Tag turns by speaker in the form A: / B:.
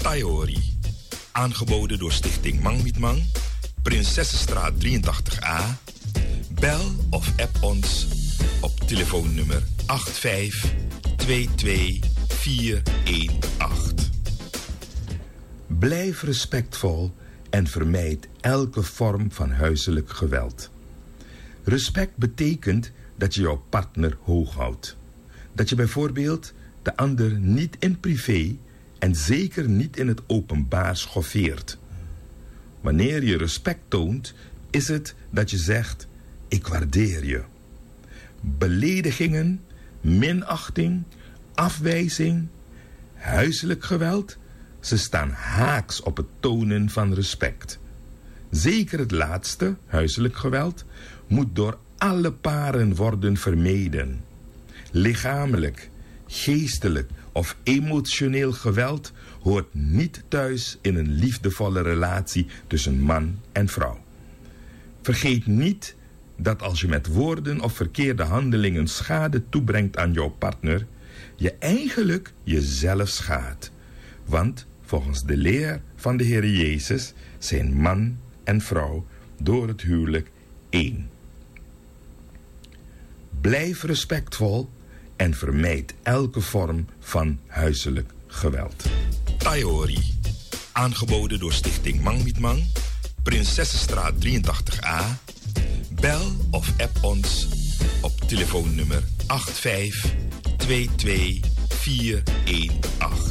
A: Taiori. Aangeboden door Stichting Mang Mit Mang, Prinsessenstraat 83A. Bel of app ons op telefoonnummer 8522418. Blijf respectvol en vermijd elke vorm van huiselijk geweld. Respect betekent dat je jouw partner hoog houdt. Dat je bijvoorbeeld de ander niet in privé en zeker niet in het openbaar schoffeert. Wanneer je respect toont, is het dat je zegt: ik waardeer je. Beledigingen, minachting, afwijzing, huiselijk geweld, ze staan haaks op het tonen van respect. Zeker het laatste, huiselijk geweld, moet door alle paren worden vermeden. Lichamelijk, geestelijk of emotioneel geweld hoort niet thuis in een liefdevolle relatie tussen man en vrouw. Vergeet niet dat als je met woorden of verkeerde handelingen schade toebrengt aan jouw partner, je eigenlijk jezelf schaadt. Want volgens de leer van de Heer Jezus zijn man en vrouw door het huwelijk één. Blijf respectvol en vermijd elke vorm van huiselijk geweld. Taiori. Aangeboden door Stichting Mang Mit Mang, Prinsessenstraat 83A. Bel of app ons op telefoonnummer 8522418.